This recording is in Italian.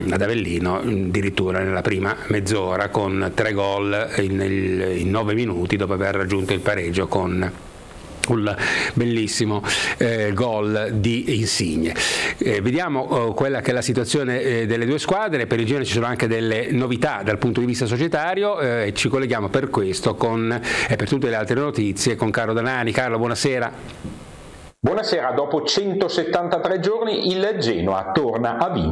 ad Avellino, addirittura nella prima mezz'ora, con 3 gol in 9 minuti dopo aver raggiunto il pareggio con un bellissimo gol di Insigne. Vediamo quella che è la situazione delle due squadre. Per il girone ci sono anche delle novità dal punto di vista societario e ci colleghiamo per questo e per tutte le altre notizie con Carlo Danari. Carlo, buonasera. Buonasera, dopo 173 giorni il Genoa torna a vincere